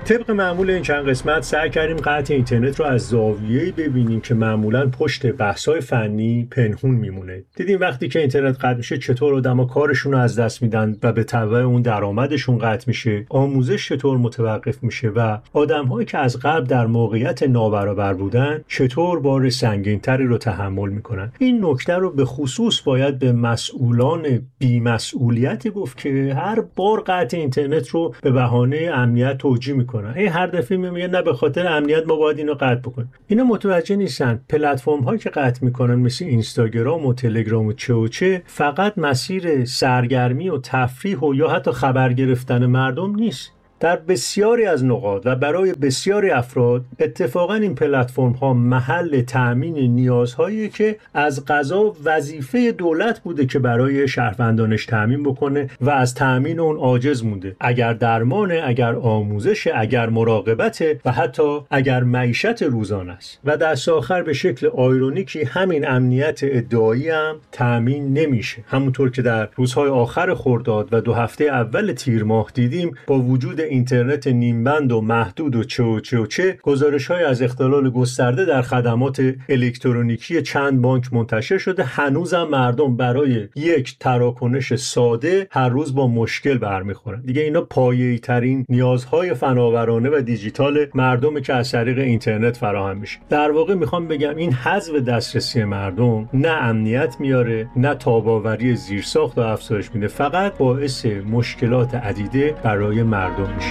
طبق معمول این چند قسمت سعی کردیم قطع اینترنت رو از زاویه‌ای ببینیم که معمولاً پشت بحث‌های فنی پنهون میمونه. دیدیم وقتی که اینترنت قطع میشه چطور آدم‌ها کارشون رو از دست میدن و به تبع اون درآمدشون قطع میشه، آموزش چطور متوقف میشه و آدم‌هایی که از قبل در موقعیت نابرابر بودن چطور بار سنگین‌تری رو تحمل میکنن. این نکته رو به خصوص باید به مسئولان بی‌مسئولیت گفت که هر بار قطع اینترنت رو به بهانه امنیت توجیه میکنن. هر دفعه میگن نه به خاطر امنیت ما باید اینو قطع بکنیم. اینا متوجه نیستن پلتفرم هایی که قطع میکنن مثل اینستاگرام و تلگرام و چه فقط مسیر سرگرمی و تفریح و یا حتی خبر گرفتن مردم نیست. در بسیاری از نقاط و برای بسیاری افراد اتفاقا این پلتفرم ها محل تأمین نیازهایی که از قضا وظیفه دولت بوده که برای شهروندانش تأمین بکنه و از تأمین اون عاجز مونده. اگر درمانه، اگر آموزش، اگر مراقبته و حتی اگر معیشت روزانه است. و دست آخر به شکل آیرونیکی همین امنیت ادعایی هم تأمین نمیشه. همونطور که در روزهای آخر خرداد و 2 هفته اول تیر ماه دیدیم با وجود اینترنت نیمبند و محدود و چه گزارش‌های از اختلال گسترده در خدمات الکترونیکی چند بانک منتشر شده. هنوزم مردم برای یک تراکنش ساده هر روز با مشکل برمیخورن. دیگه اینا پایه‌ای ترین نیازهای فناورانه و دیجیتال مردم که از طریق اینترنت فراهم میشه. در واقع میخوام بگم این حذف دسترسی مردم نه امنیت میاره، نه تاب‌آوری زیرساخت و افزایش میده، فقط باعث مشکلات عدیده برای مردم میشه.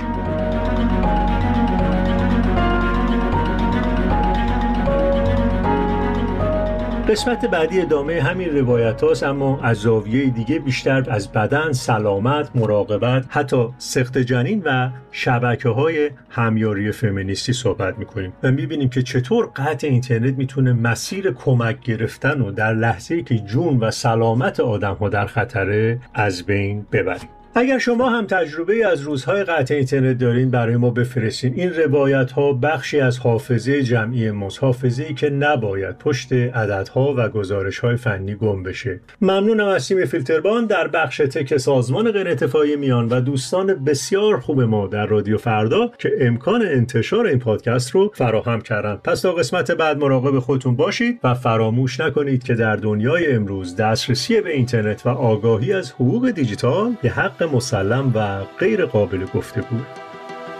قسمت بعدی ادامه همین روایت هاست، اما از زاویه دیگه بیشتر از بدن، سلامت، مراقبت، حتی سقط جنین و شبکه‌های همیاری فمینیستی صحبت میکنیم و میبینیم که چطور قطع اینترنت میتونه مسیر کمک گرفتن و در لحظه‌ای که جون و سلامت آدم‌ها در خطره از بین ببریم. اگر شما هم تجربه از روزهای قطع اینترنت دارین برای ما بفرستین. این روایت ها بخشی از حافظه جمعی ماست، حافظه‌ای که نباید پشت عددها و گزارش های فنی گم بشه. ممنونم از تیم فیلتربان در بخش تک سازمان غیر انتفاعی میان و دوستان بسیار خوب ما در رادیو فردا که امکان انتشار این پادکست رو فراهم کردن. پس تا قسمت بعد مراقب خودتون باشید و فراموش نکنید که در دنیای امروز دسترسی به اینترنت و آگاهی از حقوق دیجیتال یه حق مسلم و غیر قابل گفتگو.